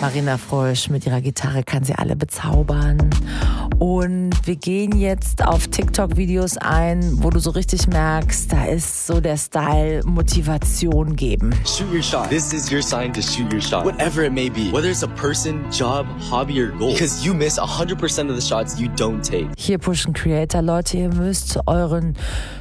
Marina Frösch mit ihrer Gitarre kann sie alle bezaubern. Und wir gehen jetzt auf TikTok-Videos ein, wo du so richtig merkst, da ist so der Style Motivation geben. Shoot your shot. This is your sign to shoot your shot. Whatever it may be. Whether it's a person, job, hobby or goal. Because you miss 100% of the shots you don't take. Hier pushen Creator. Leute, ihr müsst euren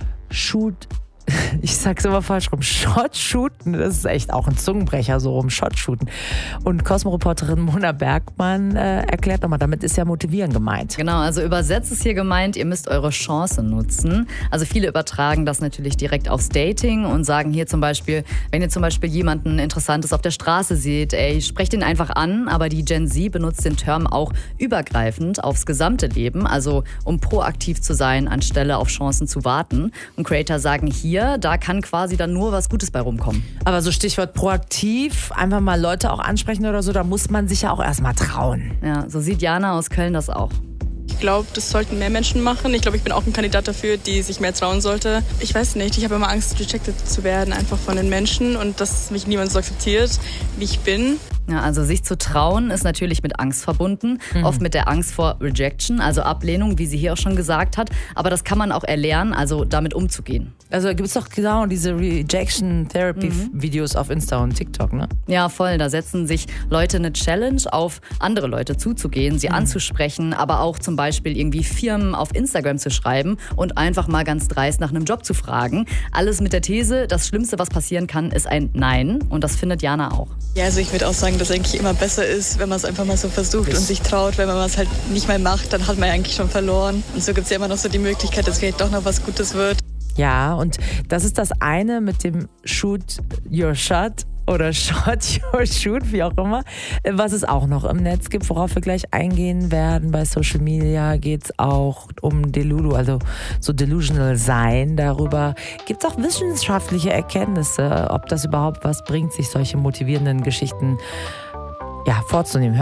ich sag's immer falsch rum, Shot shooten, das ist echt auch ein Zungenbrecher, so rum, Shot shooten. Und Cosmo-Reporterin Mona Bergmann erklärt nochmal, damit ist ja motivieren gemeint. Genau, also übersetzt ist hier gemeint, ihr müsst eure Chance nutzen. Also viele übertragen das natürlich direkt aufs Dating und sagen hier zum Beispiel, wenn ihr zum Beispiel jemanden Interessantes auf der Straße seht, sprecht ihn einfach an, aber die Gen Z benutzt den Term auch übergreifend aufs gesamte Leben, also um proaktiv zu sein, anstelle auf Chancen zu warten. Und Creator sagen hier, da kann quasi dann nur was Gutes bei rumkommen. Aber so Stichwort proaktiv, einfach mal Leute auch ansprechen oder so, da muss man sich ja auch erstmal trauen. Ja, so sieht Jana aus Köln das auch. Ich glaube, das sollten mehr Menschen machen. Ich glaube, ich bin auch ein Kandidat dafür, die sich mehr trauen sollte. Ich weiß nicht, ich habe immer Angst, rejected zu werden, einfach von den Menschen und dass mich niemand so akzeptiert, wie ich bin. Ja, also sich zu trauen ist natürlich mit Angst verbunden, oft mit der Angst vor Rejection, also Ablehnung, wie sie hier auch schon gesagt hat. Aber das kann man auch erlernen, also damit umzugehen. Also gibt es doch genau diese Rejection Therapy Videos auf Insta und TikTok, ne? Ja, voll. Da setzen sich Leute eine Challenge auf, andere Leute zuzugehen, sie anzusprechen, aber auch zum Beispiel irgendwie Firmen auf Instagram zu schreiben und einfach mal ganz dreist nach einem Job zu fragen. Alles mit der These, das Schlimmste, was passieren kann, ist ein Nein. Und das findet Jana auch. Ja, also ich würde auch sagen, dass es eigentlich immer besser ist, wenn man es einfach mal so versucht und sich traut. Wenn man es halt nicht mal macht, dann hat man ja eigentlich schon verloren. Und so gibt es ja immer noch so die Möglichkeit, dass vielleicht doch noch was Gutes wird. Ja, und das ist das eine mit dem Shoot Your Shot oder Shot Your Shoot, wie auch immer, was es auch noch im Netz gibt, worauf wir gleich eingehen werden. Bei Social Media geht es auch um Delulu, also so delusional sein. Darüber gibt es auch wissenschaftliche Erkenntnisse, ob das überhaupt was bringt, sich solche motivierenden Geschichten vorzunehmen.